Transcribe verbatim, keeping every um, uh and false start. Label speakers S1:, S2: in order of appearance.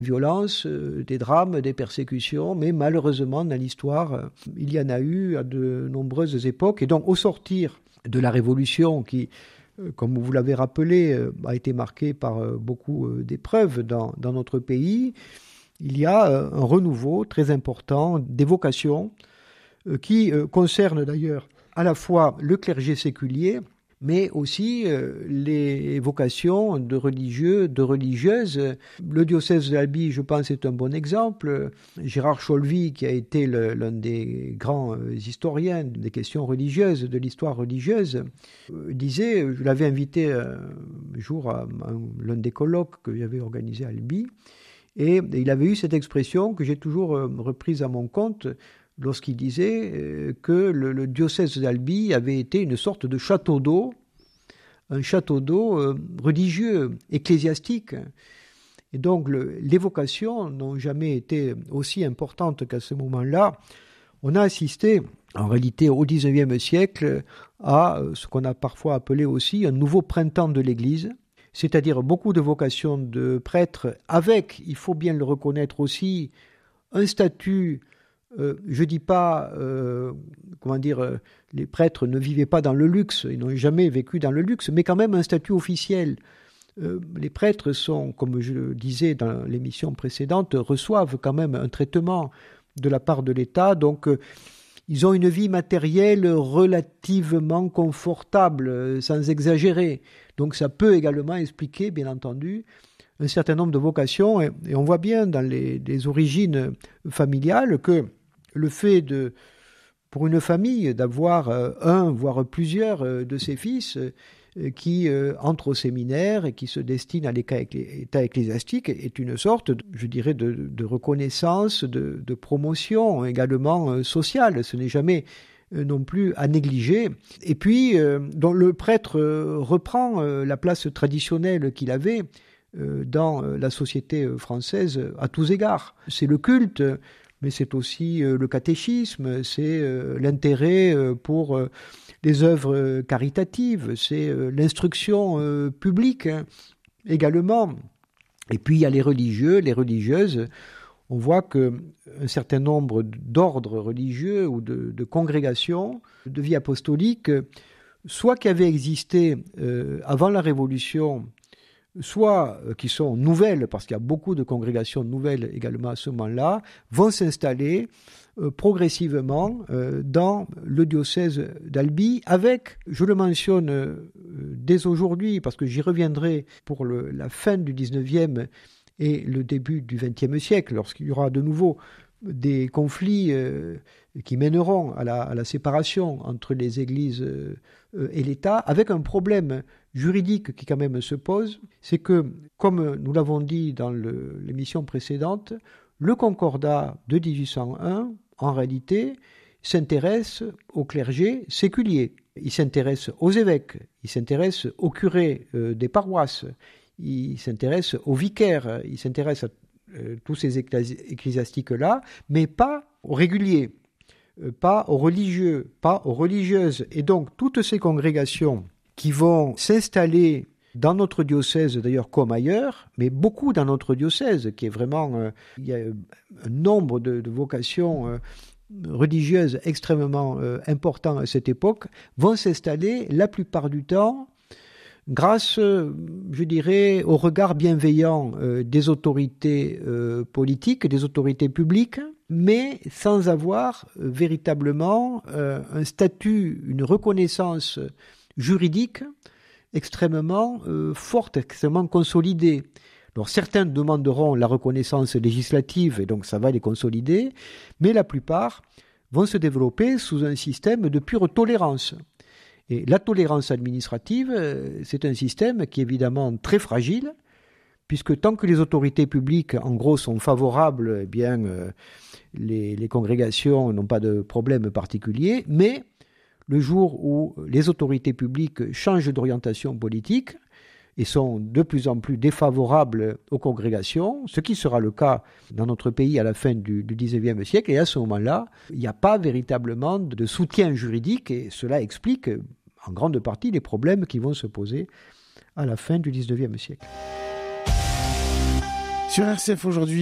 S1: violences, euh, des drames, des persécutions, mais malheureusement, dans l'histoire, euh, il y en a eu à de nombreuses époques. Et donc, au sortir de la Révolution, qui, euh, comme vous l'avez rappelé, euh, a été marquée par euh, beaucoup euh, d'épreuves dans, dans notre pays, il y a euh, un renouveau très important des vocations euh, qui euh, concerne d'ailleurs à la fois le clergé séculier, mais aussi euh, les vocations de religieux, de religieuses. Le diocèse d'Albi, je pense, est un bon exemple. Gérard Cholvy, qui a été le, l'un des grands euh, historiens des questions religieuses, de l'histoire religieuse, euh, disait, je l'avais invité un jour à, à l'un des colloques que j'avais organisé à Albi, et il avait eu cette expression que j'ai toujours euh, reprise à mon compte, lorsqu'il disait que le, le diocèse d'Albi avait été une sorte de château d'eau, un château d'eau euh, religieux, ecclésiastique. Et donc le, les vocations n'ont jamais été aussi importantes qu'à ce moment-là. On a assisté, en réalité, au dix-neuvième siècle, à ce qu'on a parfois appelé aussi un nouveau printemps de l'Église, c'est-à-dire beaucoup de vocations de prêtres avec, il faut bien le reconnaître aussi, un statut. Euh, je ne dis pas, euh, comment dire, euh, les prêtres ne vivaient pas dans le luxe, ils n'ont jamais vécu dans le luxe, mais quand même un statut officiel. Euh, les prêtres sont, comme je le disais dans l'émission précédente, reçoivent quand même un traitement de la part de l'État, donc euh, ils ont une vie matérielle relativement confortable, euh, sans exagérer. Donc ça peut également expliquer, bien entendu, un certain nombre de vocations, et, et on voit bien dans les, les origines familiales que le fait de, pour une famille d'avoir euh, un, voire plusieurs euh, de ses fils euh, qui euh, entrent au séminaire et qui se destinent à l'état ecclésiastique est une sorte, de, je dirais, de, de reconnaissance, de, de promotion également euh, sociale. Ce n'est jamais euh, non plus à négliger. Et puis, euh, donc le prêtre euh, reprend euh, la place traditionnelle qu'il avait euh, dans euh, la société française à tous égards. C'est le culte, mais c'est aussi euh, le catéchisme, c'est euh, l'intérêt euh, pour euh, les œuvres caritatives, c'est euh, l'instruction euh, publique hein, également. Et puis il y a les religieux, les religieuses. On voit qu'un certain nombre d'ordres religieux ou de, de congrégations de vie apostolique, soit qui avaient existé euh, avant la Révolution, soit qui sont nouvelles, parce qu'il y a beaucoup de congrégations nouvelles également à ce moment-là, vont s'installer euh, progressivement euh, dans le diocèse d'Albi, avec, je le mentionne euh, dès aujourd'hui, parce que j'y reviendrai pour le, la fin du dix-neuvième et le début du vingtième siècle, lorsqu'il y aura de nouveau des conflits euh, qui mèneront à la, à la séparation entre les églises euh, et l'État, avec un problème juridique qui quand même se pose, c'est que, comme nous l'avons dit dans le, l'émission précédente, le concordat de dix-huit cent un, en réalité, s'intéresse au clergé séculier. Il s'intéresse aux évêques, il s'intéresse aux curés euh, des paroisses, il s'intéresse aux vicaires, il s'intéresse à euh, tous ces ecclésiastiques-là, mais pas aux réguliers, euh, pas aux religieux, pas aux religieuses. Et donc, toutes ces congrégations qui vont s'installer dans notre diocèse, d'ailleurs comme ailleurs, mais beaucoup dans notre diocèse, qui est vraiment... Euh, il y a un nombre de, de vocations euh, religieuses extrêmement euh, important à cette époque, vont s'installer la plupart du temps grâce, euh, je dirais, au regard bienveillant euh, des autorités euh, politiques, des autorités publiques, mais sans avoir euh, véritablement euh, un statut, une reconnaissance juridique extrêmement euh, forte, extrêmement consolidée. Alors certains demanderont la reconnaissance législative et donc ça va les consolider, mais la plupart vont se développer sous un système de pure tolérance. Et la tolérance administrative, c'est un système qui est évidemment très fragile, puisque tant que les autorités publiques, en gros, sont favorables, eh bien, euh, les, les congrégations n'ont pas de problème particulier, mais le jour où les autorités publiques changent d'orientation politique et sont de plus en plus défavorables aux congrégations, ce qui sera le cas dans notre pays à la fin du, du dix-neuvième siècle, et à ce moment-là, il n'y a pas véritablement de soutien juridique, et cela explique en grande partie les problèmes qui vont se poser à la fin du dix-neuvième siècle.
S2: Sur R C F aujourd'hui,